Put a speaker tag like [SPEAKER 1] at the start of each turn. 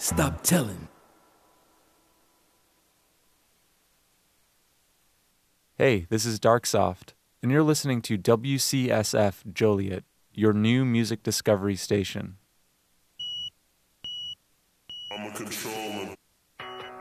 [SPEAKER 1] Stop telling.
[SPEAKER 2] Hey, this is Darksoft, and you're listening to WCSF Joliet, your new music discovery station.
[SPEAKER 3] I'm a control